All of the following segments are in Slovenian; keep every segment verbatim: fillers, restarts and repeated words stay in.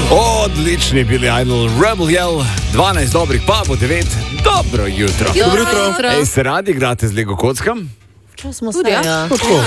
Odlični Billy Idol, Rebel Yell, dvanajst dobrih pa bo devet. Dobro jutro. Dobro jutro. Ej, se radi igrate z Lego kockam? Čo smo Tudi, se, ja. ja. Tako.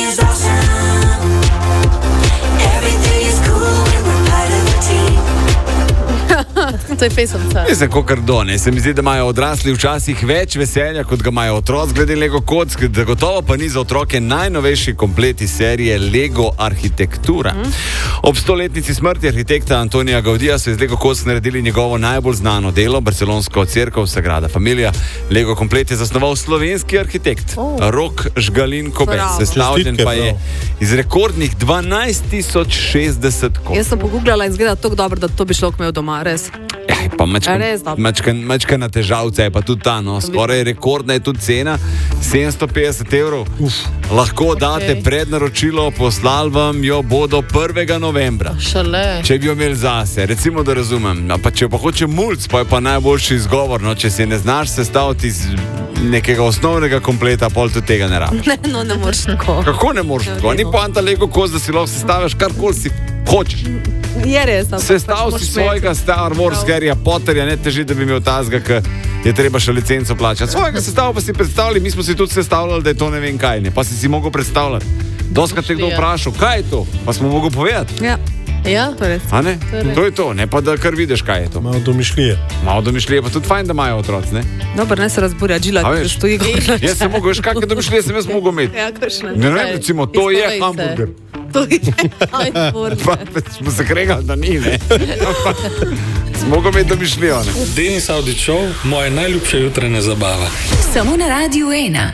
To je pesemca. Mislim, kakor do, ne. Se mi zdi, da imajo odrasli včasih več veselja, kot ga imajo otroci glede Lego kock. Zagotovo pa ni za otroke najnovejši komplet iz serije Lego Arhitektura. Mm. Ob stoletnici smrti arhitekta Antonija Gaudija so iz Lego kock naredili njegovo najbolj znano delo, barcelonsko cerkev Sagrada Familia. Lego komplet je zasnoval slovenski arhitekt oh. Rok Žgalin Kobec. Sestavljen pa je iz rekordnih dvanajst tisoč šestdeset kock. Jaz sem pogooglala in zgleda tako dobro, da to bi človek imel doma, res. Ja, pa mačka na težavce je pa tudi ta, no. Skoraj rekordna je tudi cena, sedemsto petdeset evrov. Uf. Lahko okay. date prednaročilo, poslali vam jo bodo prvega novembra. Šale. Če bi jo imeli zase, recimo da razumem. Pa če pa hoče mulc, pa je pa najboljši izgovor, no. Če si ne znaš sestaviti iz nekega osnovnega kompleta, pol tudi tega ne rabiš. Ne, no, ne moreš tako. Kako ne moreš tako? Ni poanta Lego kock, da si lahko sestaviš karkoli si hočeš. Je res. Sestav si svojega Star Wars Harryja Potterja, ne teži, da bi imel tazga, ker je treba še licenco plačati. Svojega sestav pa si predstavljali, mi smo si tudi sestavljali, da je to ne vem kaj, ne. Pa si si mogel predstavljati. Doskrat te kdo vprašal, kaj je to? Pa smo mogli povedati. Ja. Ja, to je res. A ne? To je, to je to, ne pa da kar vidiš, kaj je to. Malo domišljije. Malo domišljije, pa tudi fajn, da imajo otroci, ne? Dobro, ne se razburja, Džila, da stoji gore. Jaz sem mogel, veš, kakve domišljije sem jaz mogel imeti. Ja, kakšne. Ne vem, recimo, to je hamburger. To je hamburger. Pa smo se kregali, da ni, ne? Smo mogel imeti domišljijo, ne? Denis Audić Show, moja najljubša jutranja zabava. Samo na Radiu ena.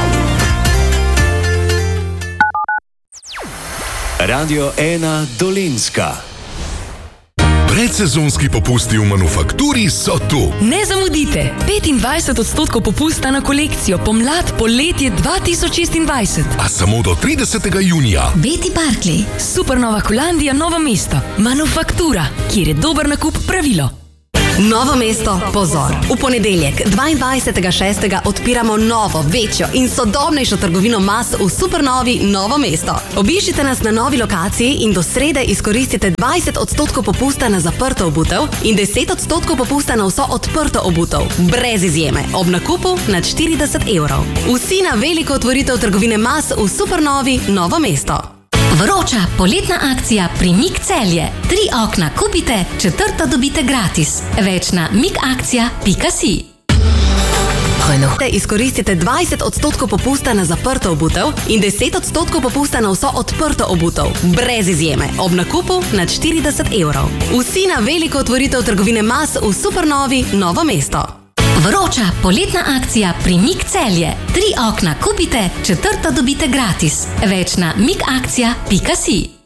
Radio ena Dolenjska. Predsezonski popusti v Manufakturi so tu. Ne zamudite, petindvajset odstotkov popusta na kolekcijo pomlad poletje dva tisoč šestindvajset. A samo do tridesetega junija. Betty Barclay, Supernova Holandija, Novo mesto. Manufaktura, kjer je dober nakup pravilo. Novo mesto, pozor. V ponedeljek, dvaindvajsetega šestega odpiramo novo, večjo in sodobnejšo trgovino mas v Supernovi Novo mesto. Obiščite nas na novi lokaciji in do srede izkoristite dvajset odstotkov popusta na zaprto obutev in deset odstotkov popusta na vso odprto obutev. Brez izjeme, ob nakupu nad štirideset evrov. Vsi na veliko otvoritev trgovine mas v Supernovi Novo mesto. Vroča poletna akcija Primik Celje. Tri okna kupite, četrta dobite gratis. Več na mikakcija pika si. Izkoristite dvajset odstotkov popusta na zaprto obutev in deset odstotkov popusta na vso odprto obutev. Brez izjeme, ob nakupu nad štirideset evrov. Vsi na veliko otvoritev trgovine mas v Supernovi Novo mesto. Vroča poletna akcija Primik Celje. Tri okna kupite, četrta dobite gratis. Več na mikakcija pika si.